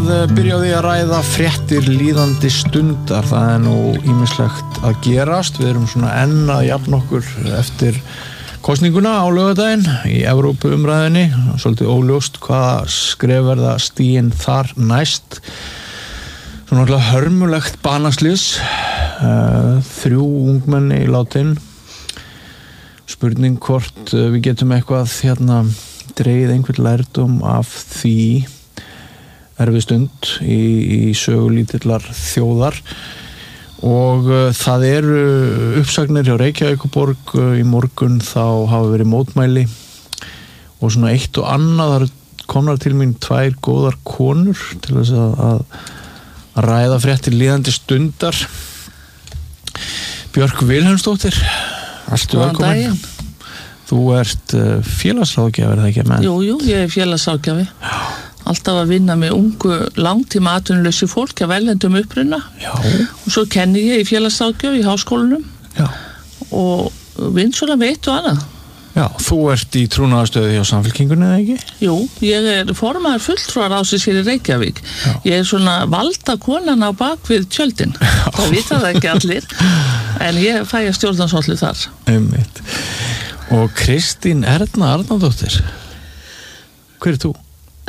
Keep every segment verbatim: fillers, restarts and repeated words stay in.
að byrja á því að ræða fréttir líðandi stundar. Það er nú ýmislegt að gerast. Við erum svona enn að jafna okkur eftir kosninguna á laugardaginn í Evrópu umræðinni. Svolítið óljóst hvaða skref verða stigin þar næst. Svona náttúrulega hörmulegt banaslys. Uh, þrjú ungmenni í látin. Spurning hvort uh, við getum eitthvað hérna dreigið einhvern lærdóm af því erfið stund í, í sögu lítillar þjóðar og uh, það eru uppsagnir hjá Reykjavíkurborg uh, í morgun þá hafa verið mótmæli og svona eitt og annað þar komnar til mín tvær góðar konur til þess að, að, að ræða fréttir líðandi stundar. Björk Vilhelmsdóttir, alltu velkomin. Þú ert uh, félagsráðgjafi, er það ekki með? Jú, jú, ég er félagsráðgjafi. Já. Alltaf að vinna með ungu langtíma atvinnulausu fólk að veljendum uppruna. Já. Og svo kenni ég í félagsráðgjafi í háskólanum. Já. Og vinn svona með eitt og annað. Já, þú ert í trúnaðarstöðu hjá Samfylkingunni, eða ekki? Jú, ég er formaður fulltrúaráðsins hér í Reykjavík. Já. Ég er svona valda konan á bak við tjöldin. Já. Það vita það ekki allir. En ég fæ að stjórna svolítið þar. Einmitt. Og Kristín Erna Arnardóttir. Hver er þú?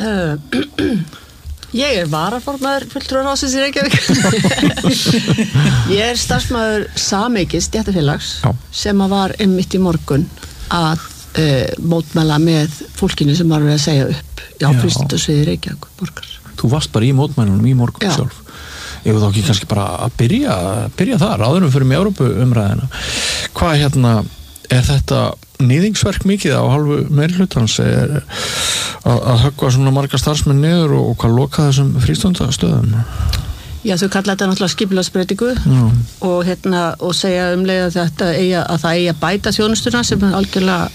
Uh, ég er varaformaður fulltrúaráðsins í Reykjavík. Ég er starfsmaður Sameikis stéttarfélags sem var einmitt í morgun að uh, mótmæla með fólkinu sem var að segja upp á frístundasviði Reykjavík borgar. Þú varst bara í mótmælunum í morgun Já. Sjálf. Ég vil þá ekki kannski bara að byrja, byrja þar, áðurum fyrir með Evrópu umræðina. Hvað hérna, er þetta nýðingsverk mikið á hálfu meirihlutans er að, að höggva svona marga starfsmenn niður og, og hvað loka þessum frístundastöðum? Já, þau kalla þetta náttúrulega skipulagsbreytingu og, hérna, og segja um leið að, þetta eiga, að það eigi að bæta þjónustuna sem er algjörlega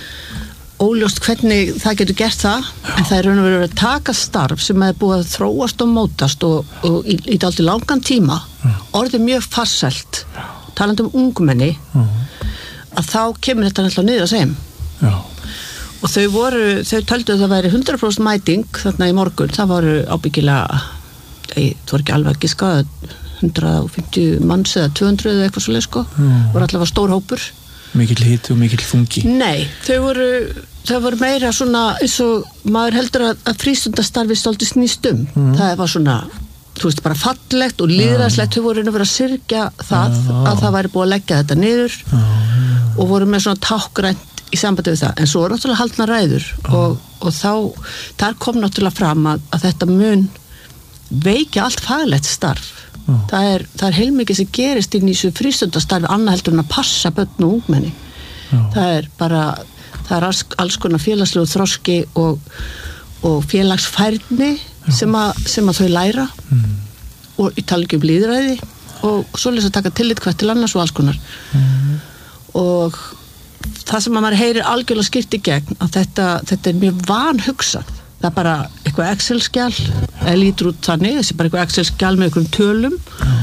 óljóst hvernig það getur gert það. Já. En það er raun og verið að taka starf sem er búið að þróast og mótast og, og í, í dálítið langan tíma. Já. Orðið mjög farsælt, talandi um ungmenni, Já. Að þá kemur þetta náttúrulega niður að segjum. Já. Og þau voru, þau töldu að það væri hundrað prósent mæting þarna í morgun, það voru ábyggilega það var ekki alveg ekki skað hundrað fimmtíu manns eða tvö hundruð eða eitthvað svoleið sko, mm. voru allavega stór hópur. Mikill hiti og mikill þungi. Nei, þau voru þau voru meira svona eins og maður heldur að, að frístundastarfi stolti snýst um. Mm. Það var svona, þú veist, bara fallegt og lýðræðislegt, þau voru að vera að syrgja það ja. Að það væri búið að leggja þetta niður ja. Og voru með svona tákgrænt í sambandi við það, en svo er náttúrulega haldna ræður ja. og, og þá, þar kom náttúrulega fram að, að þetta mun veikja allt faglegt starf. Já. Það er, það er heilmikið sem gerist inn í þessu frístundastarfi annað heldur en að passa börn og ungmenni. Já. Það er bara, það er alls, alls konar félagslegu þroski og, og félagsfærni sem að, sem að þau læra mm. og í tala ekki um lýðræði og svoleiðis að taka tillit hvert til annars og alls konar. Mm. Og það sem að maður heyrir algjörlega skipt í gegn að þetta, þetta er mjög vanhugsað. Það er bara eitthvað Excel-skjal eða lítur út þannig, þessi bara eitthvað Excel-skjal með einhverjum tölum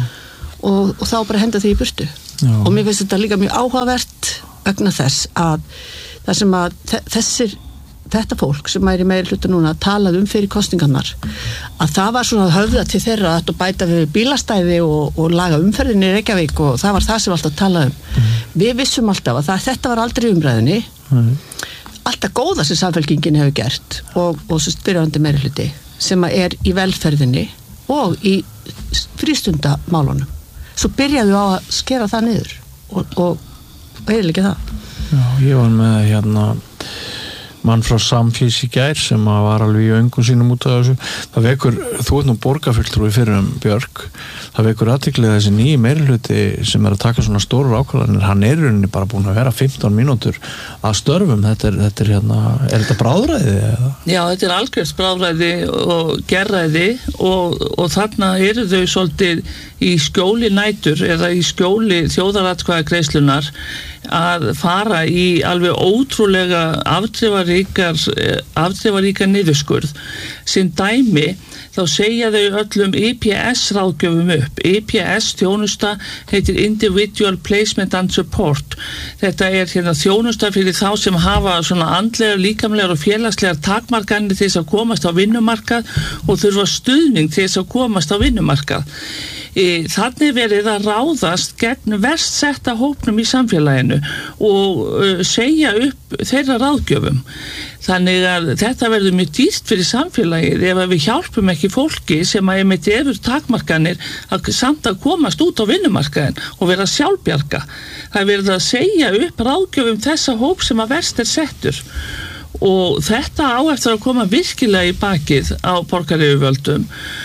og, og þá bara henda því í burtu. Já. Og mér finnst þetta líka mjög áhugavert vegna þess að það sem að þessir, þetta fólk sem er í meirihluta núna talaði um fyrir kosningarnar að það var svona höfða til þeirra að bæta við bílastæði og, og laga umferðinni í Reykjavík og það var það sem alltaf talaði um. Mm. Við vissum alltaf að það, þetta var aldrei umræðinni. Mm. Alltaf góða sem Samfylkingin hefur gert og, og svo styrjandi meirihluti sem er í velferðinni og í frístundamálunum. Svo byrjaðu á að skera það niður og, og eiginlega það. Já, ég var með hérna mann frá Samfís í gær sem var alveg í öngum sínum út af þessu. Það vekur, þú ert nú borgarfulltrúi fyrir um Björk, það vekur athygli þessi nýji meirihluti sem er að taka svona stórar ákvarðanir, hann er í rauninni bara búin að vera fimmtán mínútur að störfum, þetta er, þetta er hérna, er þetta bráðræði eða? Já, þetta er algjörst bráðræði og gerræði og, og þarna eru þau svolítið í skjóli nætur eða í skjóli þjóðaratkvæðagreiðslunar að fara í alveg ótrúlega afdrifaríkar afdrifaríkar niðurskurð. Sem dæmi þá segja þau öllum I P S ráðgjöfum upp. I P S þjónusta heitir Individual Placement and Support. Þetta er hérna þjónusta fyrir þá sem hafa svona andlegar, líkamlegar og félagslegar takmarkanir til þess að komast á vinnumarkað og þurfa stuðning til þess að komast á vinnumarkað. Þannig verið að ráðast gegn verst setta hópnum í samfélaginu og uh, segja upp þeirra ráðgjöfum. Þannig að þetta verður mjög dýrt fyrir samfélagið ef við hjálpum ekki fólki sem að einmitt eru takmarkanir að samt að komast út á vinnumarkaðin og vera sjálfbjarga. Það er verið að segja upp ráðgjöfum þessa hóp sem að verst er settur. Og þetta á eftir að koma virkilega í bakið á borgaryfirvöldum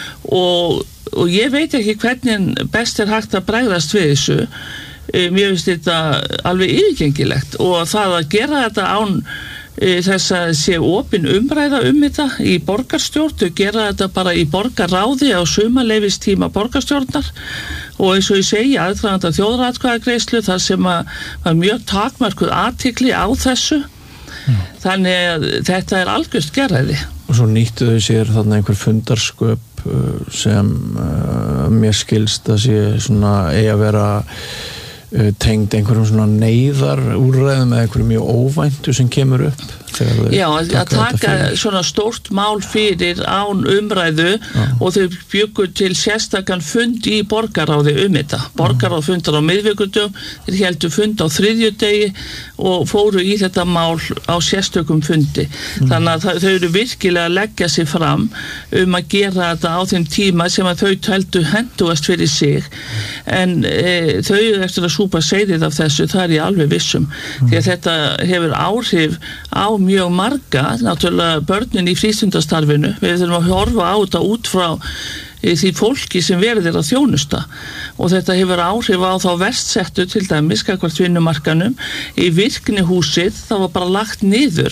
og og ég veit ekki hvernig best er hægt að bregðast við þessu. Mér finnst þetta alveg yfirgengilegt og það að gera þetta án þess að sé opin umræða um þetta í borgarstjórn, þau gera þetta bara í borgarráði á sumarleyfistíma borgarstjórnar og eins og ég segi aðdraganda þjóðaratkvæðagreiðslu þar sem að var mjög takmarkuð athygli á þessu. Mm. Þannig að þetta er algjört gerðiði. Og svo nýttu þau sér þarna einhver fundarsköp sem uh, mér skilst að sé svona eigi að vera uh, tengd einhverjum svona neyðar úrræðum eða einhverjum mjög óvæntu sem kemur upp. Já, að taka svona stórt mál fyrir án umræðu Já. Og þau bjuggu til sérstakann fund í borgarráði um þetta. Borgarráð fundar á miðvikudögum, þeir heldur fund á þriðjudegi og fóru í þetta mál á sérstökum fundi. Mm. Þannig að þau eru virkilega að leggja sig fram um að gera þetta á þeim tíma sem að þau tældu henduast fyrir sig. En e, þau eftir að súpa seyðið af þessu, það er ég alveg vissum. Mm. Því að þetta hefur áhrif á mjög marga, náttúrulega börnin í frístundastarfinu, við þurfum að horfa á þetta út frá því fólki sem verið er að þjónusta og þetta hefur áhrif á þá verstsettu til dæmis, gagnvart vinnumarkanum í virknihúsið, það var bara lagt niður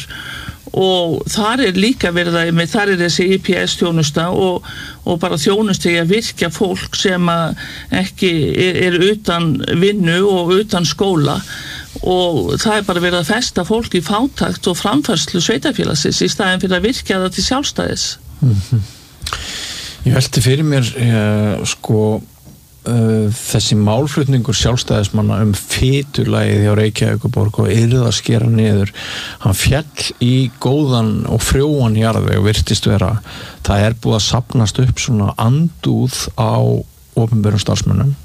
og þar er líka verið að, með þar er þessi I P S þjónusta og, og bara þjónusta í að virkja fólk sem ekki er, er utan vinnu og utan skóla og það er bara verið að festa fólk í fátækt og framfærslu sveitafélagsins í staðin fyrir að virkja það til sjálfstæðis. Mm-hmm. Ég velti fyrir mér eh, sko uh, þessi málflutningur sjálfstæðismanna um fitulagið hjá Reykjavíkurborg og yrði að skera niður, hann fjall í góðan og frjóan jarðveg og virtist vera, það er búið að safnast upp svona andúð á opinberum starfsmönnum.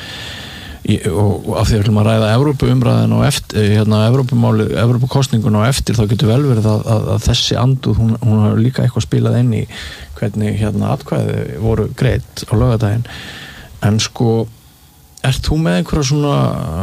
Í, og af því að við viljum að ræða Evrópuumræðin og eftir, hérna, Evrópumáli, Evrópukostningun og eftir, þá getur vel verið að, að, að þessi andúð, hún, hún har líka eitthvað spilað inn í hvernig hérna atkvæði voru greidd á laugardaginn. En sko, ert þú með einhverja svona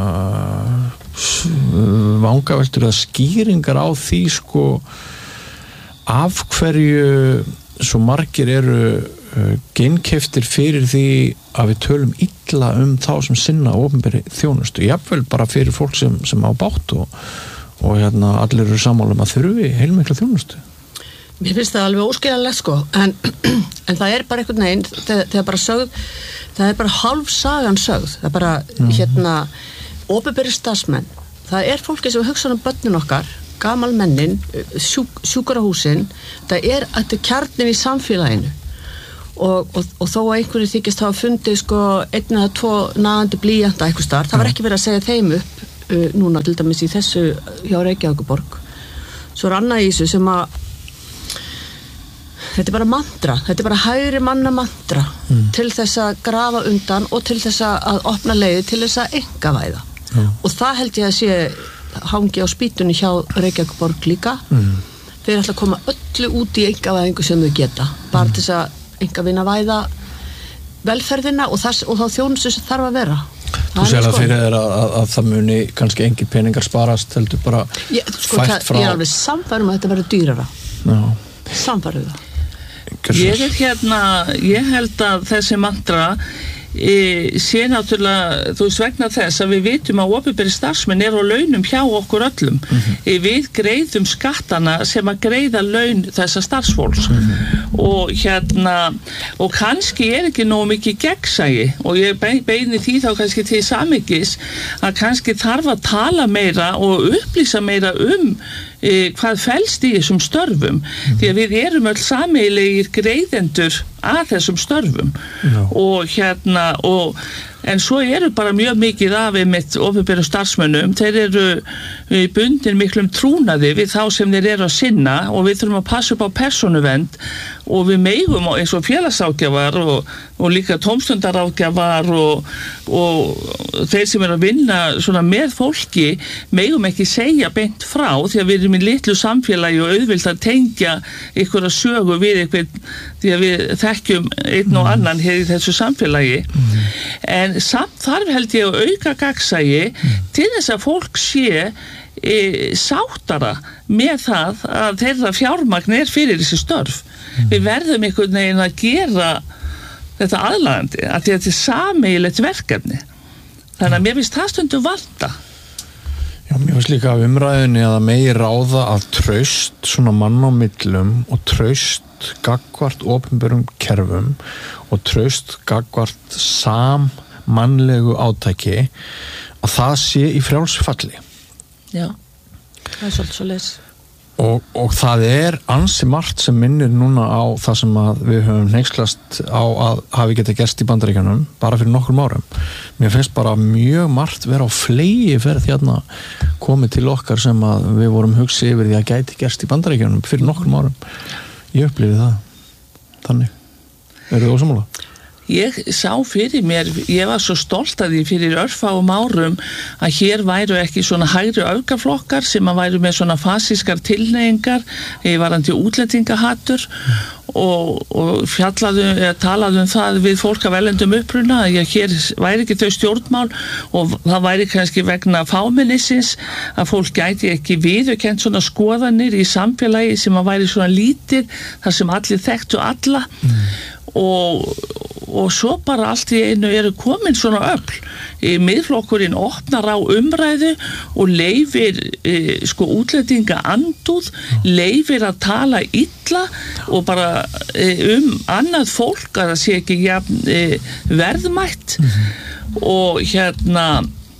uh, vangaveltur eða skýringar á því sko af hverju svo margir eru uh, geinkeyptir fyrir því að við tölum illa um þá sem sinna opinberri þjónustu, jafnvel bara fyrir fólk sem, sem á bátt og, og hérna allir eru sammála um að þurfi heilmikla þjónustu. Mér finnst það alveg óskiljanlegt sko, en, en það er bara einhvern veginn, það, það er bara sögð, það er bara hálf sagan sögð, það er bara mm-hmm. hérna opinberir starfsmenn, það er fólki sem hugsa um börnin okkar, gamal mennin, sjúk, sjúkrahúsin, það er, þetta er kjarnin í samfélaginu. Og, og, og þó að einhverju þykist hafa fundið sko einn eða tvo naðandi blýjanta eitthvað starf, það var ekki verið að segja þeim upp uh, núna til dæmis í þessu hjá Reykjavíkurborg. Svo er annað í þessu sem að þetta er bara mantra, þetta er bara hægri manna mantra mm. til þess að grafa undan og til þess að opna leiði til þess að einkavæða. Mm. Og það held ég að sé hangi á spýtunni hjá Reykjavíkurborg líka. Mm. Þeir ætla að koma öllu út í einkavæðingu sem þau geta, bara mm. til þess að einkavinna væða velferðina og, þess, og þá þjónustu sem þarf að vera. Þú sér að fyrir þér að, að, að það muni kannski engin peningar sparast, heldur bara ég, sko, fært frá... Ég er alveg samfærum að þetta verður dýrara. Samfærum það. Ég er hérna, ég held að þessi mantra e, sé náttúrulega, þú veist, vegna þess að við vitum að opinberir starfsmenn er á launum hjá okkur öllum. Mm-hmm. e, við greiðum skattana sem að greiða laun þessa starfsfólks. Mm-hmm. og hérna og kannski er ekki nógu mikið gegnsæi og ég beini því þá kannski til samhengis að kannski þarf að tala meira og upplýsa meira um e, hvað felst í þessum störfum. Mm-hmm. Því að við erum öll sameiginlegir greiðendur að þessum störfum. No. og hérna og en svo eru bara mjög mikið af einmitt opinberum starfsmönnum, þeir eru bundin miklum trúnaði við þá sem þeir eru að sinna og við þurfum að passa upp á persónuvernd og við megum eins og félagságjafar og, og líka tómstundarágjafar og, og þeir sem eru að vinna svona með fólki megum ekki segja beint frá því að við erum í litlu samfélagi og auðvilt að tengja ykkur að sögu við ykkur því að við þekkjum einn og annan hér í þessu samfélagi. Mm. En samt þarf held ég að auka gagnsæi mm. til þess að fólk sé e, sáttara með það að þeirra fjármagn er fyrir þessi störf. Mm. Við verðum einhvern veginn að gera þetta aðlagandi að þetta er sameiginlegt verkefni. Þannig að mér finnst það stundum vanta. Já, mér finnst líka af umræðinni að það megi ráða að traust svona mann á millum og traust gagvart opinberum kerfum og traust gagvart sammannlegu átaki að það sé í frjálsfalli. Já, það er svolítið svo leys. Og, og það er ansi margt sem minnir núna á það sem að við höfum hneykslast á að hafi getað gerst í Bandaríkjunum bara fyrir nokkrum árum. Mér finnst bara mjög margt vera á flegi fyrir því að komið til okkar sem að við vorum hugsið yfir því að gæti gerst í Bandaríkjunum fyrir nokkrum árum. Ég upplifði það. Þannig. Eru þið ósammála? Ég sá fyrir mér, ég var svo stolt að því fyrir örfáum árum að hér væru ekki svona hægri öfgaflokkar sem að væru með svona fasískar tilneyingar, varandi útlendingahattur og, og fjallaðu, eða talaðu um það við fólk af erlendum uppruna að hér væri ekki þau stjórnmál og það væri kannski vegna fámennisins að fólk gæti ekki viðurkennt svona skoðanir í samfélagi sem að væri svona lítið þar sem allir þekktu alla. Mm. Og, og svo bara allt í einu eru komin svona öfl. E, miðflokkurinn opnar á umræðu og leifir e, sko útlendinga andúð, leifir að tala illa og bara e, um annað fólk að það sé ekki jafn, e, verðmætt. Mm-hmm. og hérna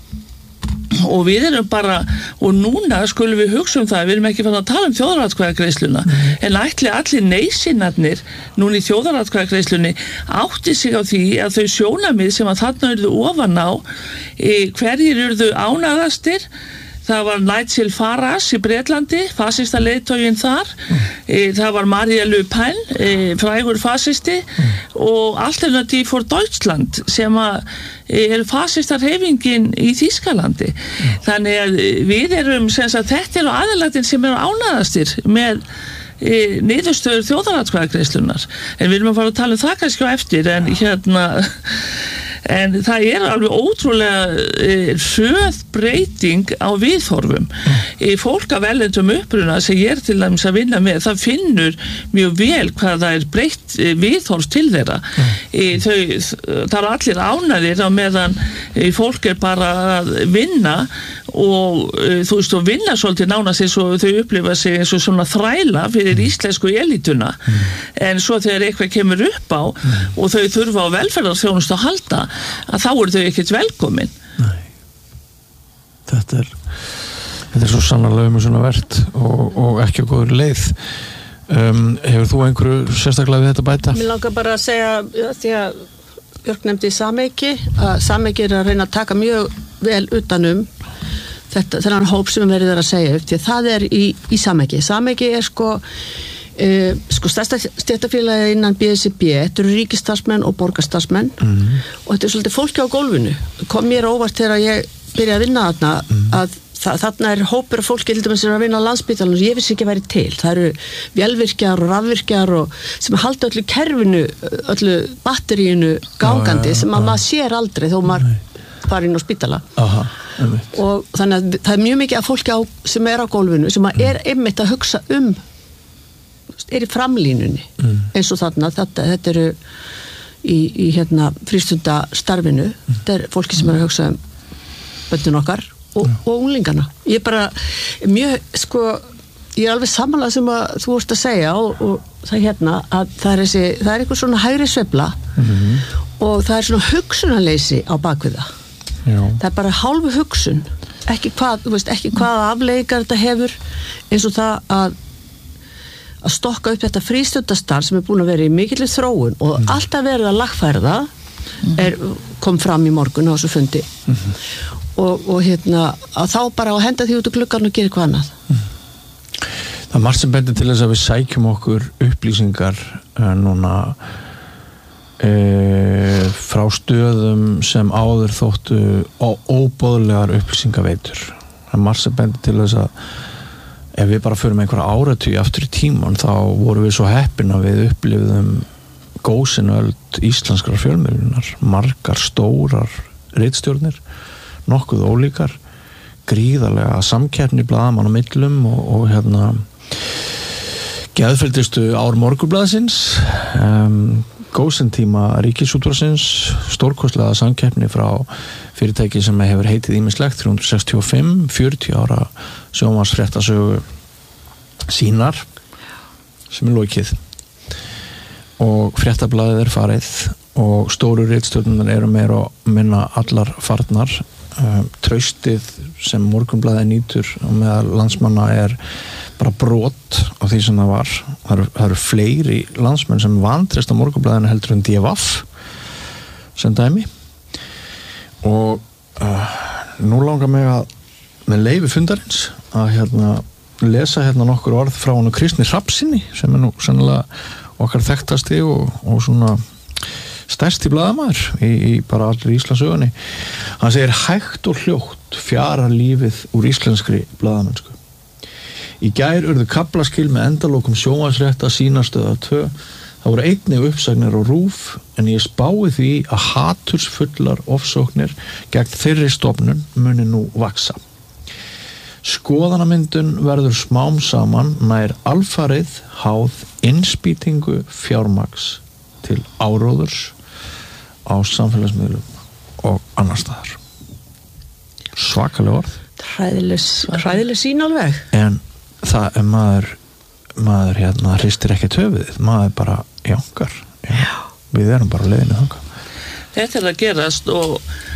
og við erum bara og núna skulum við hugsa um það við erum ekki fann að tala um þjóðaratkvæðagreiðsluna mm. en ætli allir neysinnarnir núna í þjóðaratkvæðagreiðslunni átti sig á því að þau sjónamið sem að þarna eruðu ofan á e, hverjir eruðu ánæðastir. Það var Nigel Farage í Bretlandi, fasista leiðtoginn þar. Mm. E, það var Maria Le Pen, e, frægur fasisti mm. og Alternative for Deutschland sem að e, er fasistarhreyfingin í Þýskalandi. Mm. Þannig að við erum, sem sagt, þetta eru aðalatin sem eru ánæðastir með e, niðurstöður þjóðaratkvæðagreiðslunnar. En við erum að fara að tala um það kannski á eftir, en hérna... En það er alveg ótrúlega e, hröð breyting á viðhorfum. E, fólk af erlendum uppruna sem ég er til dæmis að vinna með, það finnur mjög vel hvað það er breytt e, viðhorf til þeirra. E, þau, það eru allir ánægðir á meðan e, fólk er bara að vinna og e, þú veist, og vinna svolítið nánast eins og þau upplifa sig eins og svona þræla fyrir íslensku elituna. Mm. En svo þegar eitthvað kemur upp á mm. og þau þurfa á velferðarþjónustu að halda að þá eru þau ekkert velkomin. Nei. Þetta er þetta er svo sannarlega um svona vert og, og ekki á góður leið. Um, hefur þú einhverju sérstaklega við þetta bæta? Mér langar bara að segja því að Björk nefndi Sameiki að Sameiki er að reyna að taka mjög vel utanum þetta, þennan hóp sem verið að segja upp því að það er í, í Sameiki. Sameiki er sko Uh, sko stærsta stéttarfélagi innan B S R B, þetta eru ríkisstarfsmenn og borgarstarfsmenn mm. og þetta er svolítið fólki á gólfinu. Kom mér óvart þegar ég byrjaði að vinna þarna mm. að þa þarna er hópur af fólki til dæmis sem er að vinna á Landspítalanum og ég vissi ekki að væri til. Það eru vélvirkjar og rafvirkjar og sem halda öllu kerfinu, öllu batteríinu gangandi já, já, sem að maður sér aldrei þó maður fari inn á spítala. Aha, og þannig að það er mjög mikið af fólki á, sem er á gólfinu sem að er einmitt að hugsa um er í framlínunni mm. eins og þarna þetta, þetta eru í, í hérna frístundastarfinu mm. þetta er fólki sem er að hugsa um böndun okkar og, mm. og unglingana ég bara, mjög, sko ég er alveg samanlega sem að þú vorst að segja og, og það hérna að það er þessi, það er eitthvað svona hægri sveifla mm-hmm. og það er svona hugsunarleysi á bakvið það Já. Það er bara hálfu hugsun ekki hvað, þú veist, ekki hvaða afleiðingar þetta hefur eins og það að að stokka upp þetta frístundastarf sem er búin að vera í mikilli þróun og mm. alltaf verið að lagfæra er, kom fram í morgun á þessu fundi mm-hmm. og, og hérna að þá bara að henda því út úr gluggan og gera eitthvað annað mm. Það er margt sem bendir til þess að við sækjum okkur upplýsingar uh, núna uh, frá stöðum sem áður þóttu óboðlegar upplýsingaveitur það er margt sem bendir til þess að ef við bara förum einhverja áratugi aftur í tíman þá vorum við svo heppin að við upplifðum gósenöld íslenskrar fjölmiðlunar, margar stórar ritstjórnir, nokkuð ólíkar, gríðarlega samkeppni blaðamann á millum og, og hérna geðfelldistu ár Morgunblaðsins, um, gósentíma Ríkisútvarpsins, stórkostlega samkeppni frá fyrirtæki sem hefur heitið ýmislegt þrjú hundruð sextíu og fimm, fjörutíu ára sjónvarpsfréttasögu sínar sem er lokið og fréttablaðið er farið og stóru ritstjórnirnar eru meira og minna allar farnar um, traustið sem Morgunblaðið nýtur og meðal landsmanna er bara brot á því sem það var það eru, það eru fleiri landsmenn sem vantreysta Morgunblaðinu heldur en D V F sem dæmi og uh, nú langar mig að með leyfi fundarins að hérna lesa hérna nokkur orð frá honu Kristni Hrafnsinni sem er nú sennilega okkar þekktasti og, og svona stærsti blaðamaður í, í bara allir Íslandssögunni hann segir hægt og hljótt fjara lífið úr íslenskri blaðamennsku í gær urðu kaflaskil með endalokum sjónvarpsfrétta sýnarstöða tvö það voru einnig uppsagnir á RÚV en ég spái því að hatursfullar ofsóknir gegn þeirri stofnun muni nú vaksa skoðanamyndun verður smám saman nær alfarið háð innspýtingu fjármagns til áróðurs á samfélagsmiðlum og annar staðar svakalega orð hræðileg sín alveg en það er maður maður hérna hristir ekki töfið maður bara jánkar já. Við erum bara leiðinu þangað þetta er að gerast og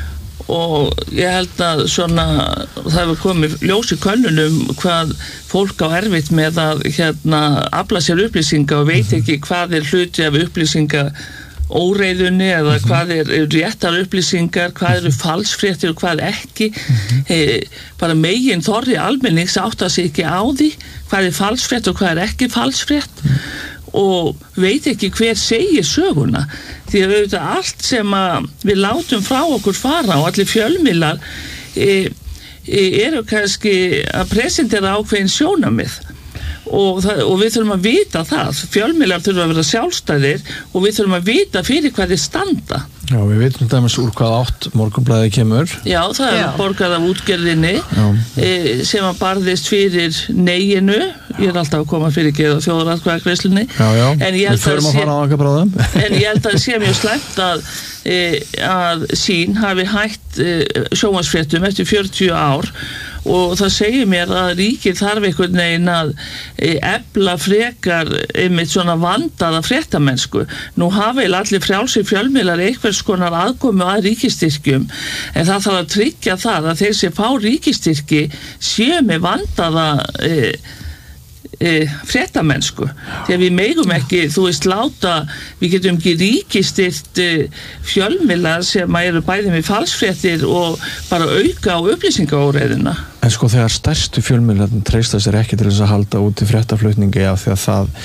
og ég held að svona það hefur komið ljós í könnunum hvað fólk á erfitt með að hérna afla sér upplýsinga og veit ekki hvað er hluti af upplýsinga óreiðunni eða mm-hmm. hvað er réttar upplýsingar, hvað eru falsfréttir og hvað ekki mm-hmm. e, bara megin þorri almennings átta sig ekki á því hvað er falsfrétt og hvað er ekki falsfrétt mm-hmm. og veit ekki hver segir söguna því að auðvitað allt sem að við látum frá okkur fara og allir fjölmiðlar e, e, eru kannski að presentera ákveðin sjónamið og, það, og við þurfum að vita það fjölmiðlar þurfum að vera sjálfstæðir og við þurfum að vita fyrir hvað þeir standa Já, við veitum dæmis úr hvað átt Morgunblaðið kemur Já, það er Já. borgað af útgerðinni e, sem að barðist fyrir neginu ég er alltaf að koma fyrir geða þjóðaratkvæðagreiðslunni en ég held að, sé, en ég held að sé mjög slæmt að, e, að sín hafi hætt e, sjónvarpsfréttum eftir fjörutíu ár og það segir mér að ríkið þarf einhvern veginn að efla frekar einmitt svona vandaða fréttamennsku. Nú hafa allir frjálsir fjölmiðlar einhvers konar aðkomu að ríkistyrkjum en það þarf að tryggja það að þeir sem fá ríkistyrki séu með vandaða e, e, fréttamennsku því að við megum ekki, þú veist, láta við getum ekki ríkistyrt e, fjölmiðlar sem eru bæði með falsfréttir og bara auka á upplýsingaóreiðina En sko þegar stærstu fjölmiðlarnir treysta sér ekki til þess að halda út í fréttaflutningi af því að það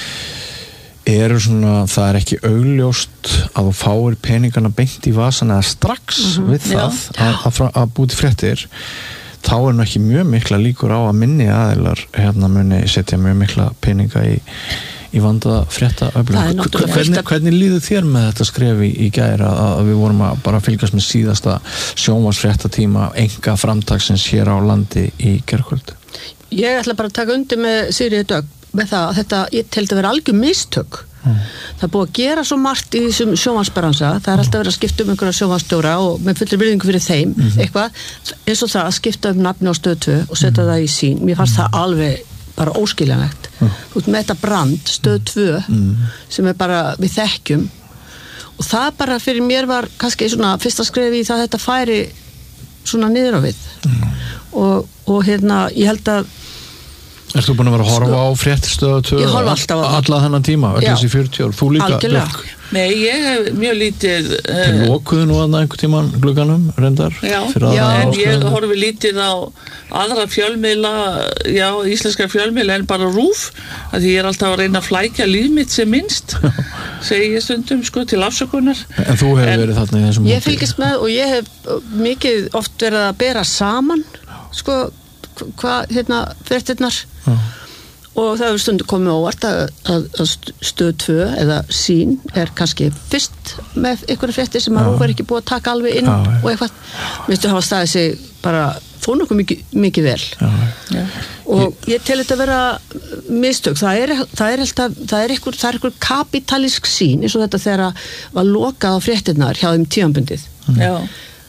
eru svona, það er ekki augljóst að þú fáir peningana beint í vasan eða strax mm-hmm. við það Já. að, að, að búið til fréttir þá er nú ekki mjög mikla líkur á að minni aðilar hérna muni setja mjög mikla peninga í í vandaða fréttaöflun hvernig, hvernig líður þér með þetta skref í, í gær að, að við vorum að bara fylgjast með síðasta sjónvarpsfréttatíma enga framtaksins hér á landi í gærkvöld Ég ætla bara að taka undir með Sigríði Dögg með það að þetta, ég teldi að vera algjör mistök mm. það er búið að gera svo margt í þessum sjónvarpsbransa, það er alltaf verið að skipta um einhverja sjónvarpsstjóra og með fullri virðingu fyrir þeim mm -hmm. eitthvað, eins og það að skipta um nafni á stöð tvö og setja mm. það í sín, mér fannst mm. það alveg bara óskiljanlegt mm. út með þetta brand, stöð tvö mm. sem er bara, við þekkjum og það bara fyrir mér var kannski svona fyrsta skrefi í það að þetta færi svona niður á við mm. og, og hérna, ég held að Erst þú búin að vera að horfa sko, á fréttistöðu tvö Ég horfa alltaf á það alla þennan tíma, öll þessi fjörutíu ár, þú líka Algjörlega. Nei, ég hef mjög lítið Þeir lokuðu nú að einhver tíman glugganum reyndar Já, já en ég horfi lítið á aðra fjölmiðla já, íslenska fjölmiðla en bara RÚV að því ég er alltaf að reyna að flækja líf mitt sem minnst segi ég stundum sko til afsökunar En þú hefur en, verið þarna í þessum Ég fylgist með og ég hef mikið oft verið að bera saman sko hvað hérna fréttirnar Já. og það hefur stundu komið óvart að, að, að stöð tvö eða sín er kannski fyrst með einhverja fréttir sem að RÚV er ekki búið að taka alveg inn Já, og eitthvað minnstu hafa staðið sig bara þó nokkuð mikið, mikið vel Já. Já. og ég tel þetta að vera mistök, það er, það er alltaf það er einhver, það er einhver kapitalísk sín eins og þetta þegar var lokað á fréttirnar hjá þeim tímabundið Já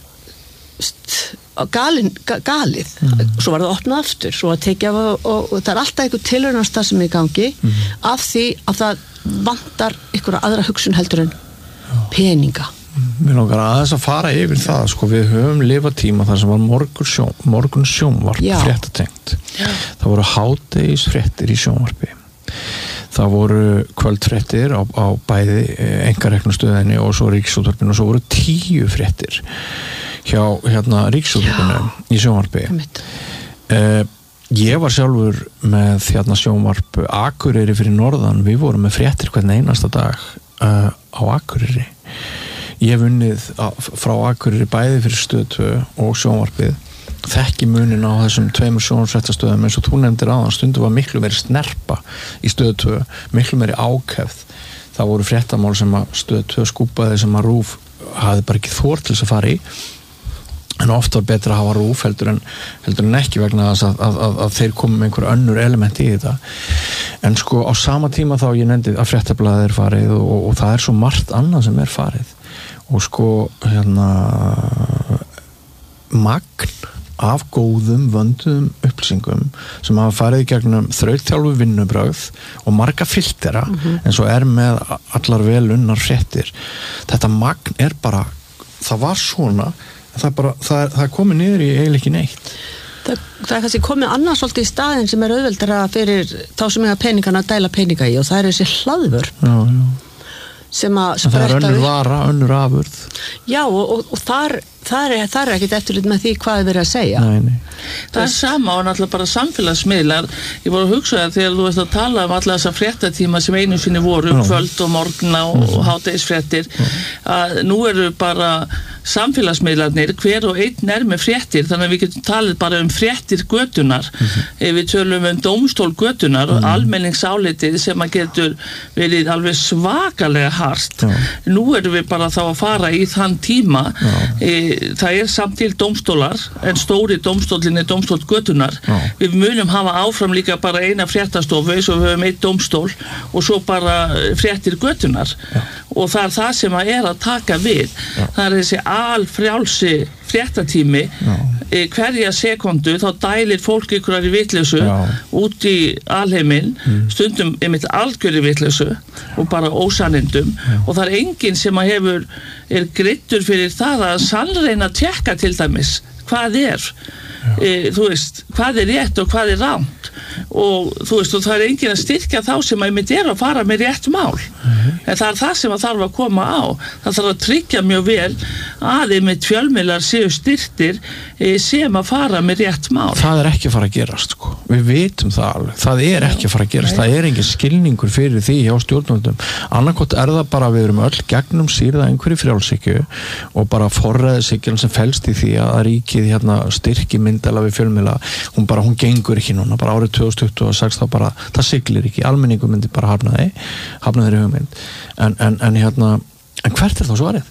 Galin, galið mm. svo var það opnað aftur svo að tekja og, og, og það er alltaf einhver tilraunastar sem er í gangi mm. af því að það vantar einhverja aðra hugsun heldur en peninga Mér langar aðeins að fara yfir það sko, við höfum lifað tíma þar sem var morgun, sjón, morgun sjónvarp fréttatengt það voru hádegisfréttir í sjónvarpi það voru kvöldfréttir á, á bæði einkareknastöðinni og svo Ríkisútvarpinu og svo voru tíu fréttir hjá hérna Ríkisútvarpinu í sjónvarpi uh, ég var sjálfur með hérna sjónvarp Akureyri fyrir norðan, við vorum með fréttir hvern einasta dag uh, á Akureyri ég hef unnið frá Akureyri bæði fyrir stöð tvö og sjónvarpið þekki munin á þessum tveimur sjónvarpsfréttastöðum eins og þú nefndir áðan stundu var miklu meiri snerpa í stöð tvö miklu meiri ákefð það voru fréttamál sem að stöð tvö skúpaði sem að RÚV hafði bara ekki þor til þess að fara í en oft var betra að hafa RÚV heldur en, heldur en ekki vegna þess að, að, að, að þeir komu með einhver önnur element í þetta en sko á sama tíma þá ég nefndi að fréttablaðið er farið og, og, og það er svo margt annað sem er farið og sko hérna magn af góðum, vönduðum upplýsingum sem hafa farið í gegnum þrautþjálfu vinnubrögð og marga filtera mm-hmm. eins og er með allar velunnar fréttir þetta magn er bara það var svona það er, bara, það er, það er komið niður í eiginlega ekki neitt það, það er kannski komið annars svolítið í staðin sem er auðveldara fyrir þá sem eiga peningana að dæla peninga í og það er þessi hlaðvörn já, já. sem að það er önnur vara, önnur afurð já og, og, og þar Það er, það er ekkert eftirlit með því hvað er verið að segja nei, nei. Það er sama og náttúrulega bara samfélagsmiðlar ég voru að hugsa það þegar þú veist að tala um alla þessa fréttatíma sem einu sinni voru no. kvöld og morgna og, og hádegisfréttir no. að nú eru bara samfélagsmiðlarnir hver og einn er með fréttir þannig að við getum talið bara um fréttir götunar mm-hmm. ef við tölum um dómstól götunar mm-hmm. og almenningsálitið sem að getur verið alveg svakalega hart no. nú erum við bara þá að fara í þann tíma no. e, það er samt til dómstólar en stóri dómstólinn er dómstól götunar Já. Við munum hafa áfram líka bara eina fréttastofu eins og við höfum eitt dómstól og svo bara fréttir götunar Já. Og það er það sem að er að taka við Já. Það er þessi alfrjálsi fréttatími e, hverja sekundu þá dælir fólk ykkur í vitleysu út í alheiminn mm. stundum einmitt algjörri vitleysu og bara ósannindum Já. Og það er enginn sem að hefur er greiddur fyrir það að sannreina að tjekka til dæmis hvað er e, þú veist, hvað er rétt og hvað er rangt og þú veist, og það er enginn að styrkja þá sem að einmitt er að fara með rétt mál mm-hmm. en það er það sem að þarf að koma á það þarf að tryggja mjög vel að einmitt fjölmiðlar séu styrktir e, sem að fara með rétt mál það er ekki að fara að gerast sko. Við vitum það alveg, það er ekki að fara að gerast Nei. Það er engin skilningur fyrir því hjá stjórnvöldum annarkot er það bara við erum öll gegnum sýrða einhverju frjálshyggju og bara forræðishyggjan sem felst í því að ríkið hérna, styrki myndala við fjölmiðla hún bara, hún gengur ekki núna bara árið tvö þúsund tuttugu og sex þá bara, það siglir ekki almenningu myndi bara hafna þeir hafna þeir í hugmynd en, en, en hérna en hvert er þá svarið?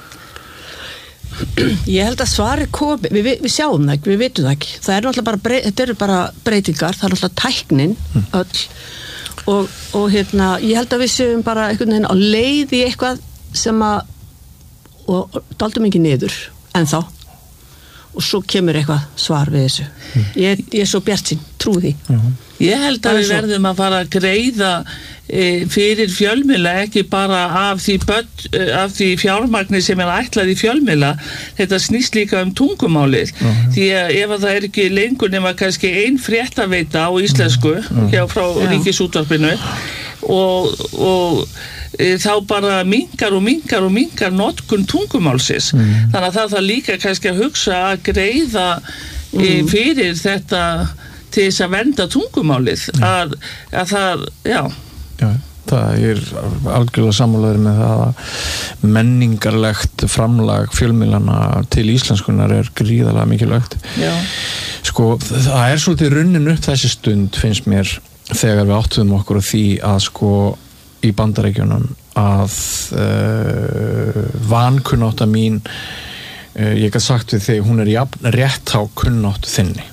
Ég held að svarið komi við, við sjáum það ekki, við vitum það ekki það er náttúrulega bara, brey, þetta eru bara breytingar það er náttúrulega tæknin öll og, og hérna, ég held að við séum bara einhvern veginn á leið í eitthvað sem að og daldum ekki niður ennþá og svo kemur eitthvað svar við þessu ég, ég er svo bjartsýn, trúi því mm-hmm. Ég held að við verðum að fara að greiða e, fyrir fjölmiðla ekki bara af því, börn, af því fjármagni sem er ætlað í fjölmiðla þetta snýst líka um tungumálið uh-huh. því að ef að það er ekki lengur nema kannski ein fréttaveita á íslensku uh-huh. hjá frá yeah. Ríkisútvarpinu og, og e, þá bara mingar og mingar og mingar notkun tungumálsins uh-huh. þannig að það þarf líka kannski að hugsa að greiða uh-huh. e, fyrir þetta til þess að venda tungumálið að, að það, já. Já, það er algjörlega sammálaður með það að menningarlegt framlag fjölmiðlana til íslenskunar er gríðarlega mikilvægt. Já. Sko, það er svolítið runnin upp þessi stund, finnst mér, þegar við áttuðum okkur á því að sko í Bandaríkjunum að uh, vankunnátta mín, uh, ég gæti sagt við þig, hún er jafn rétt á kunnáttu þinni.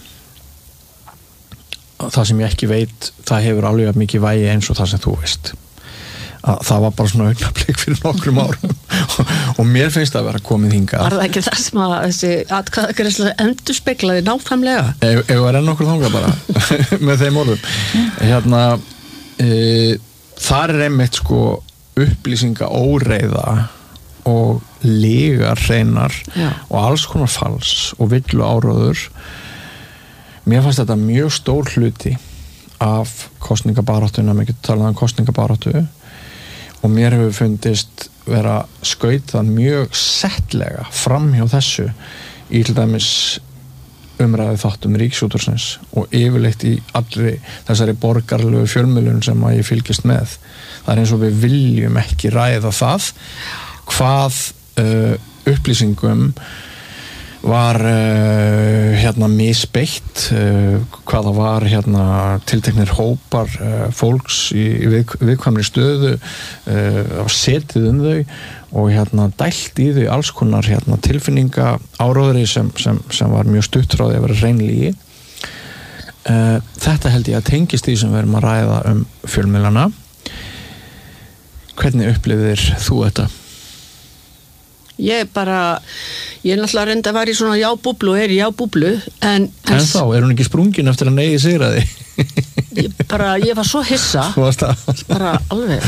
Það sem ég ekki veit, það hefur alveg mikið vægi eins og það sem þú veist að það var bara svona augnablik fyrir nokkrum árum og mér finnst það að vera komið hingað. Var það ekki það sem að þessi atkvæðagreiðsla endurspeglaði nákvæmlega? Ef við erum nokkur þangað bara með þeim orðum hérna e, þar er einmitt sko upplýsinga óreiða og lygar hreinar og alls konar fals og villu áróður. Mér fannst þetta mjög stór hluti af kosningabaráttuna, mér getur talað um kosningabaráttu og mér hefur fundist vera skautað mjög settlega framhjá þessu í til dæmis umræðu þáttum Ríkisútvarpsins og yfirleitt í allri þessari borgarlegu fjölmiðlun sem að ég fylgist með. Það er eins og við viljum ekki ræða það hvað uh, upplýsingum var uh, hérna misbeitt uh, hvaða var hérna tilteknir hópar uh, fólks í, í við, viðkvæmri stöðu uh, setið um þau og hérna dælt í þau alls konar hérna tilfinninga áróðri sem, sem, sem var mjög stuttráði að vera reynlígi uh, þetta held ég að tengist því sem við erum að ræða um fjölmiðlana. Hvernig upplifðir þú þetta? Ég bara, ég er náttúrulega reynd að vera í svona jábúblu og er í jábúblu en, en, en þá, er hún ekki sprungin eftir að negi sigraði? Ég bara, ég var svo hissa bara alveg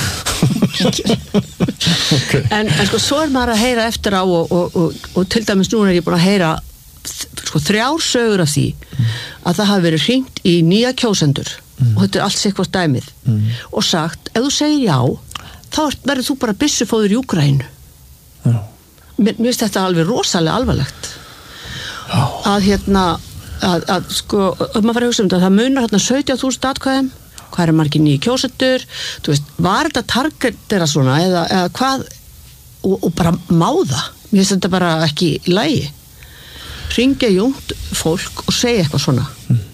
okay. en, en sko svo er maður að heyra eftir á og, og, og, og til dæmis nú er ég búin að heyra sko þrjár sögur af því mm. að það hafi verið hringt í nýja kjósendur mm. og þetta er allt eitthvað dæmið mm. og sagt, ef þú segir já þá verður þú bara byssufóður í Úkraínu. Já. Mér finnst þetta alveg rosalega alvarlegt oh. að hérna að, að sko, um að fara að hugsa um þetta það munar hérna sautján þúsund atkvæðum hvað er margir nýju kjósendur þú veist, var þetta targetera svona eða, eða hvað og, og bara máða, mér finnst þetta bara ekki í lagi hringja í ungt fólk og segja eitthvað svona mm.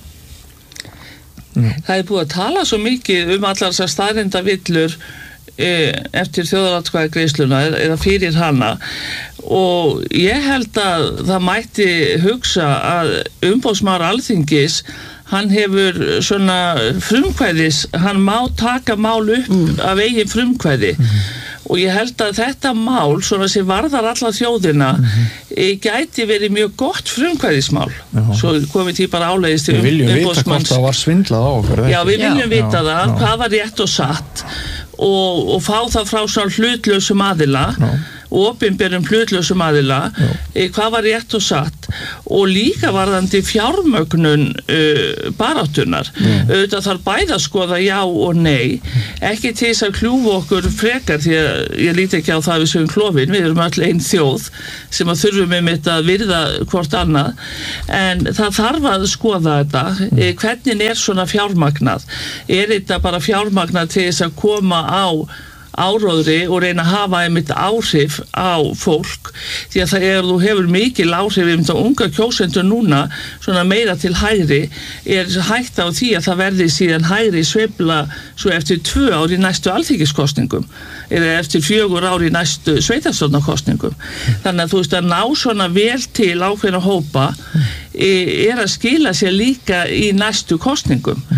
Mm. Það er búið að tala svo mikið um allar þessar staðrindavillur eftir þjóðaratkvæðagreiðsluna eða fyrir hana og ég held að það mætti hugsa að umboðsmaður Alþingis hann hefur svona frumkvæðis, hann má taka mál upp mm. af eigin frumkvæði mm. og ég held að þetta mál svona sem varðar alla þjóðina mm. gæti verið mjög gott frumkvæðismál já. Svo komið því bara áleiðis til umboðsmanns. Við viljum vita hvort það var svindlað á okkur. Já, við viljum já. Vita já. það, já. Hvað var rétt og satt og, og fá það frá svona hlutlausum aðila já. Opinberum hlutlausum aðila e, hvað var rétt og satt og líka varðandi fjármögnun uh, baráttunar auðvitað þarf bæði að skoða já og nei ekki til þess að kljúfa okkur frekar því að ég líti ekki á það við sem klofin, við erum öll einn þjóð sem að þurfum með mitt að virða hvort annað en það þarf að skoða þetta e, hvernig er svona fjármagnað er þetta bara fjármagnað til þess að koma á áróðri og reyna að hafa einmitt áhrif á fólk því að það er, þú hefur mikil áhrif um það unga kjósendur núna svona meira til hægri er hægt á því að það verði síðan hægri sveifla svo eftir tvö ár í næstu alþingiskosningum eða eftir fjögur ár í næstu sveitarstjórnarkosningum þannig að þú veist að ná svona vel til ákveðna hópa er að skila sér líka í næstu kosningum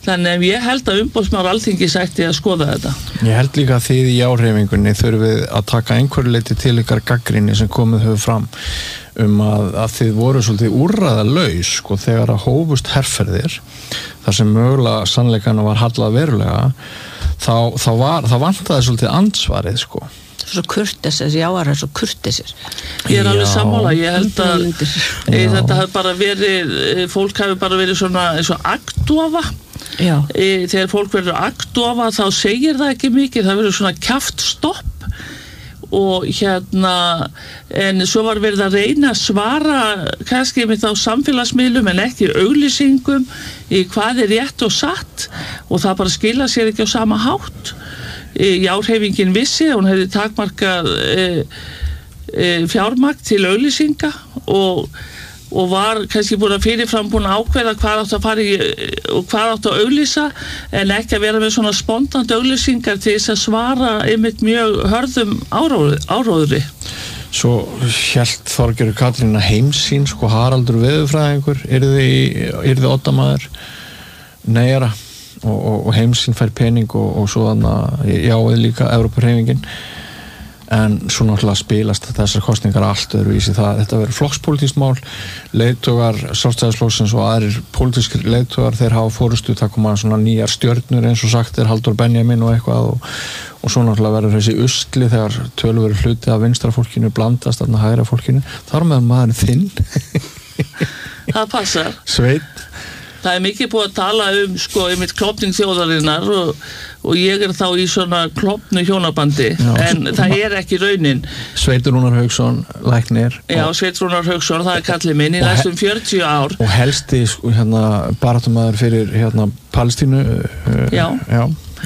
þannig að ég held að umboðsmaður Alþingis ætti að skoða þetta. Ég held líka að þið í áhreifingunni þurfið að taka einhverju leyti til ykkar gagnrýni sem komið hefur fram um að, að þið voru svolítið úrræðalaus sko þegar að hófust herferðir þar sem mögulega sannleikana var hallað verulega þá, þá, var, þá vantaði svolítið ansvarið sko. Svo kurteis, þessi jáar er svo kurteisir. Ég er alveg sammála, ég held að Já. þetta hafi bara verið, fólk hafi bara verið svona eins og agndofa. Já. Þegar fólk verður agndofa þá segir það ekki mikið, það verður svona kjaft stopp og hérna en svo var verið að reyna að svara kannski með þá samfélagsmiðlum en ekki auglýsingum í hvað er rétt og satt og það bara skila sér ekki á sama hátt. Járhreyfingin vissi að hún hefði takmarkað e, e, fjármagn til auglýsinga og, og var kannski búin að fyrirfram búin að ákveða hvað átt að fara í og hvað átt að auglýsa en ekki að vera með svona spontant auglýsingar til þess að svara einmitt mjög hörðum áróðri, áróðri. Svo hélt Þorgerður Katrín að heimsýn sko Haraldur veðurfræðingur yrði, yrði oddamaður neyjara og, og, og heimsýn fær pening og, og svo þannig já líka Evrópuhreyfingin en svo náttúrulega spilast þessar kostningar allt öðruvísi það þetta verður flokkspólitískt mál leiðtogar Sjálfstæðisflokksins og aðrir pólitískir leiðtogar þeir hafa fórustu það koma svona nýjar stjörnur eins og sagt er Halldór Benjamin og eitthvað og, og svo náttúrulega verður þessi usli þegar töluveri hluti af vinstra fólkinu blandast þarna hægra fólkinu þar með maðurinn þinn Það passar Sveinn Það er mikið búið að tala um sko einmitt klofning þjóðarinnar og, og ég er þá í svona klofnu hjónabandi Já, en það er ekki raunin. Sveitur Rúnar Hauksson, læknir. Já, Sveitur Rúnar Hauksson, það er kallið minn í næstum fjörutíu ár. Og helsti sko, hérna, baráttumaður fyrir hérna, Palestínu. Uh, Já, já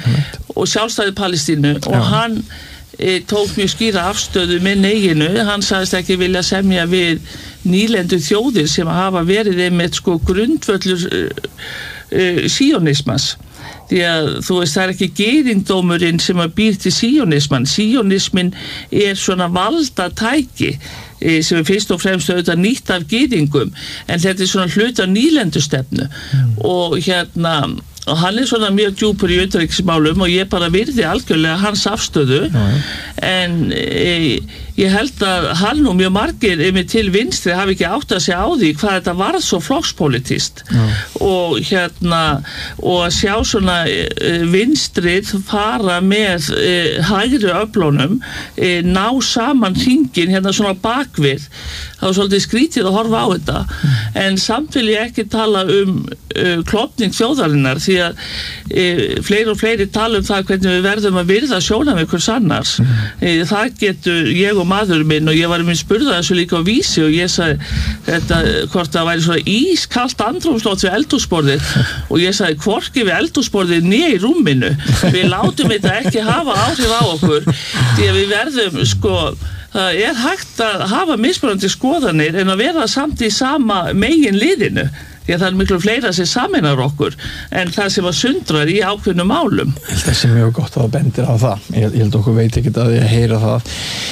og sjálfstæði Palestínu og Já. hann e, tók mjög skýra afstöðu með eiginu, hann sagðist ekki vilja semja við nýlendu þjóðir sem hafa verið einmitt sko grundvöllur uh, uh, síonismans því að þú veist það er ekki gyðingdómurinn sem að býr til síonisman síonismin er svona valdatæki uh, sem er fyrst og fremst auðvitað nýtt af gyðingum en þetta er svona hlut af nýlendustefnu mm. og hérna og hann er svona mjög djúpur í utanríkismálum og ég bara virði algjörlega hans afstöðu Já. en e, ég held að hann og mjög margir með til vinstri hafi ekki átt að segja á því hvað þetta var svo flokkspolítist og hérna og að sjá svona e, vinstrið fara með e, hægri öflunum e, ná saman hringin hérna svona bakvið það var svolítið skrítið að horfa á þetta mm. en samt vil ég ekki tala um uh, klofning þjóðarinnar því að e, fleiri og fleiri tala um það hvernig við verðum að virða sjónarmið hvers annars mm. e, það getur ég og maður minn og ég var minn spurða þessu líka á Vísi og ég sagði þetta, hvort það væri svona ískalt andrúmsloft við eldhúsborðið og ég sagði hvorki við eldhúsborðið né í rúminu við látum þetta ekki hafa áhrif á okkur því að við verðum sko það er hægt að hafa mismunandi skoðanir en að vera samt í sama megin liðinu því að það er miklu fleira sem saminar okkur en það sem að sundrar í ákveðnum málum. Það er mjög gott að bendir á það. Ég, ég held okkur veit ekki að ég heyra það.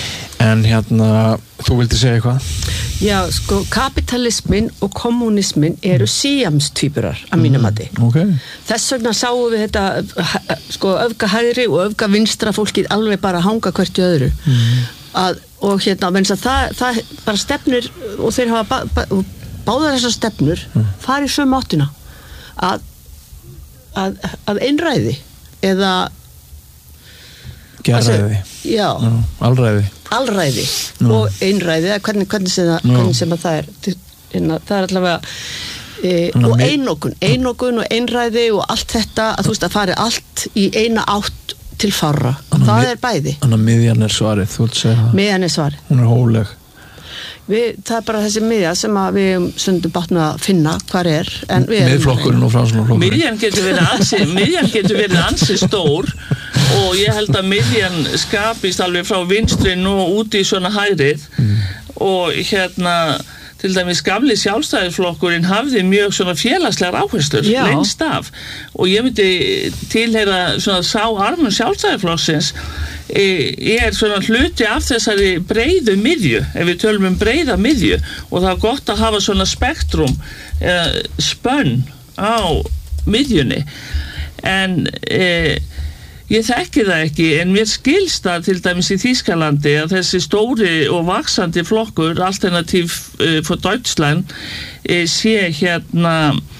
En hérna, þú vildi segja eitthvað? Já, sko, kapitalismin og kommunismin eru síamstvíburar að mínum mati. Mm, okay. Þess vegna sáum við þetta, sko, öfga hægri og öfga vinstra fólkið alveg bara hanga hvert í öðru. Mm. Að, og hérna, menns að það, það bara stefnir og þeir hafa ba, ba, báðar þessar stefnur mm. farið sömu áttina að, að, að einræði eða gerræði já, já alræði alræði já. Og einræði hvernig, hvernig, sem, það, hvernig sem að það er það er allavega e, og einokun, einokun og einræði og allt þetta að þú veist að fari allt í eina átt til fárra það er bæði þannig að miðjan er svarið, þú vilt segja það miðjan er svarið hún er hóleg við, það er bara þessi miðja sem að við stundum bátnum að finna hvar er miðflokkurinn og framsóknarflokkurinn miðjan getur verið ansi miðjan getur verið ansi stór og ég held að miðjan skapist alveg frá vinstrin og út í svona hægrið mm. og hérna til dæmis gamli sjálfstæðisflokkurinn hafði mjög svona félagslegar áherslur lengst af og ég myndi tilheyra svona sá armur sjálfstæðisflokksins er svona hluti af þessari breiðu miðju ef við tölum um breiða miðju og það er gott að hafa svona spektrum spönn á miðjunni en e, ég þekki það ekki en mér skilst það til dæmis í Þýskalandi að þessi stóri og vaksandi flokkur Alternativ e, for Deutschland e, sé hérna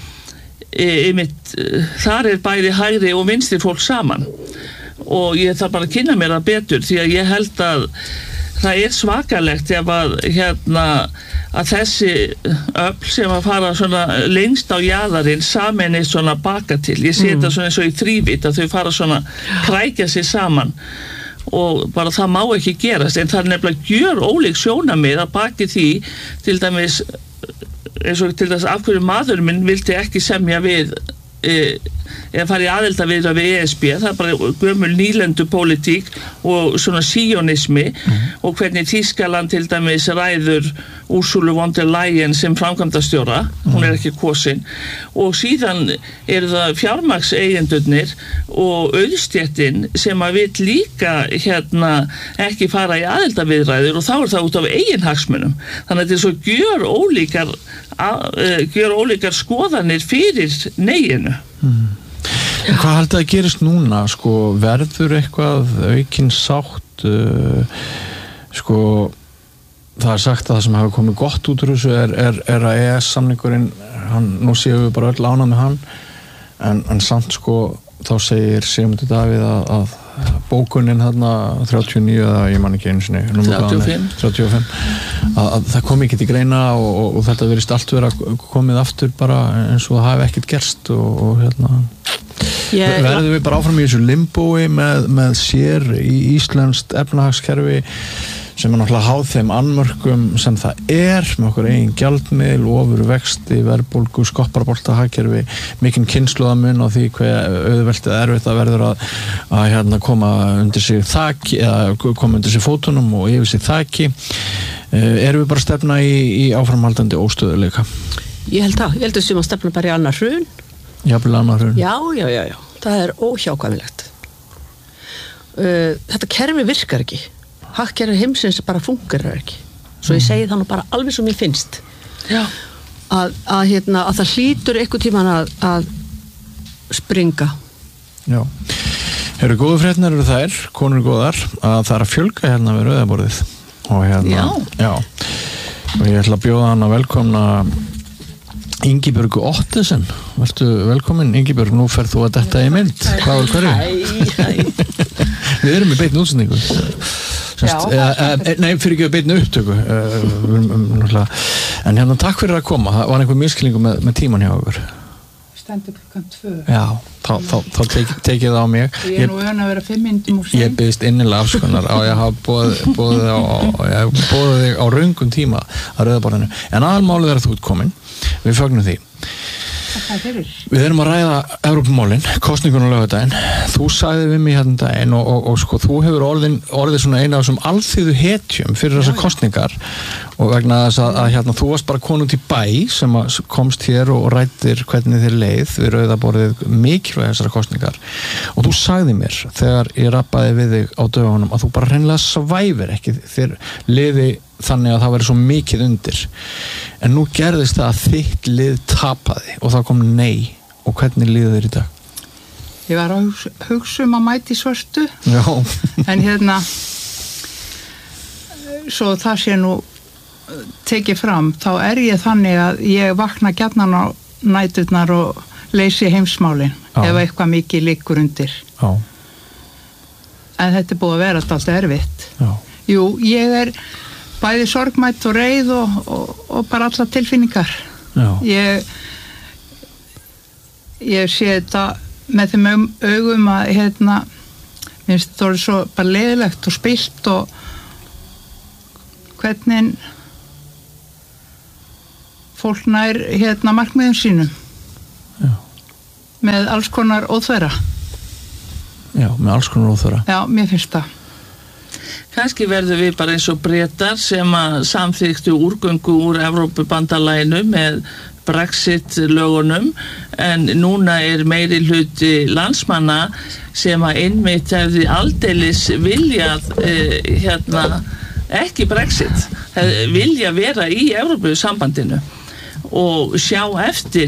e, einmitt, e, þar er bæði hægri og vinstri fólk saman og ég þarf bara að kynna mér það betur því að ég held að það er svakalegt ef að hérna að þessi öfl sem að fara svona lengst á jaðarinn sameinist svona baka til ég sé þetta mm. svona eins og í þrívít að þau fara svona krækja sig saman og bara það má ekki gerast en það er nefnilega gjör ólík sjónarmið að baki því til dæmis eins og til dæmis af hverju maður minn vildi ekki semja við e, eða fara í aðildarviðræður við E S B það er bara gömul nýlendu pólitík og svona sionismi mm. og hvernig Þýskaland til dæmis ræður Ursula von der Leyen sem framkvæmdastjóra mm. hún er ekki kosin og síðan eru það fjármagnseigendurnir og auðstéttin sem að vill líka hérna ekki fara í aðildarviðræður og þá er það út af eiginhagsmunum þannig að þetta er svo gjör ólíkar að, uh, gjör ólíkar skoðanir fyrir neginu mm. En hvað haldið að gerist núna, sko, verður eitthvað aukin sátt, uh, sko, það er sagt að það sem hafa komið gott út úr þessu er, er, er að E E S-samningurinn, hann, nú séum við bara öll ánað með hann, en, en samt, sko, þá segir Sigmundur Davíð að, að bókunin þarna þrjátíu og níu eða ég man ekki einu sinni þrjátíu og fimm, þrjátíu og fimm að, að það kom ekki til greina og, og, og þetta verist allt vera komið aftur bara eins og það hafi ekkert gerst og, og hérna yeah, verðum við bara áfram í þessu limbói með, með sér í íslenskt efnahagskerfi sem er náttúrulega háð þeim annmörkum sem það er með okkur eigin gjaldmiðl, ofur vexti, verðbólgu, skopparbolta hagkerfi, mikinn kynslóðamun á því hvað auðveldið erfitt að verður að, að hérna, koma undir sig þaki, eða koma undir sig fótunum og yfir sig þaki. Uh, erum við bara að stefna í, í áframhaldandi óstöðuleika? Ég held það, ég held að sem að stefna bara í annar hrun. Jafnvel annar hrun? Já, já, já, já. Það er óhjákvæmilegt. Uh, þetta kerfi virkar ekki. Hagkerfi heimsins bara fungerar ekki svo ég segi það nú bara alveg sem ég finnst Já. Að, að, hérna, að það hlýtur einhvern tímann að, að springa Já, eru góðu frétnar eru þær, konur góðar að það er að fjölga hérna við rauðaborðið og hérna, já. já og ég ætla að bjóða hann að velkomna Ingibjörgu Ottesen vertu velkomin Ingibjörg, nú ferð þú að detta í mynd hvað er hverju? Hæ, hæ Við erum í beinni útsendingu Sest, Já, e, nei, fyrir ekki að beinni upptöku e, um, um, en hérna takk fyrir að koma það var einhver miskilningu með, með tíman hjá okkur stendur klukkan tvö Já, þá, þá, þá tek, tekið það á mig Ég er nú vön að vera fimm myndum úr Ég byggðist innilega afskonar á ég hafa bóðið á, þig á röngum tíma að rauðaborðinu en aðalmálið er að þú ert komin við fögnum því Við erum að ræða Evrópumálin, kosningun og laugardaginn. Þú sagði við mig hérna daginn og, og, og sko, þú hefur orðin, orðið svona eina af þessum alþýðu hetjum fyrir þessar kosningar og vegna þess að, að hérna, þú varst bara konung til bæ sem komst hér og rættir hvernig þér leið við rauðaborðið mikilvæg þessar kosningar og þú sagði mér þegar ég rappaði við þig á dögunum að þú bara hreinlega svæfir ekki þér liði þannig að það væri svo mikið undir en nú gerðist það að þitt lið tapaði og það kom nei og hvernig liðið þér í dag? Ég var að hugsa um að mæti svörtu Já. en hérna svo það sé nú tekið fram þá er ég þannig að ég vakna gjarnan á næturnar og leysi heimsmálin Já. Ef eitthvað mikið liggur undir Já. En þetta er búið að vera alltaf erfitt Já. Jú, ég er bæði sorgmætt og reið og, og, og bara alla tilfinningar Já. ég ég sé þetta með þeim augum að hérna minnst það er svo bara leiðilegt og spilt og hvernig fólk nær hérna markmiðum sínum Já. með alls konar óþverra Já, með alls konar óþverra Já, mér finnst það Kannski verður við bara eins og Bretar sem að samþyktu úrgöngu úr Evrópubandalaginu með Brexit lögunum en núna er meiri hluti landsmanna sem að einmitt hefði aldeilis viljað eh, hérna ekki Brexit, vilja vera í Evrópusambandinu og sjá eftir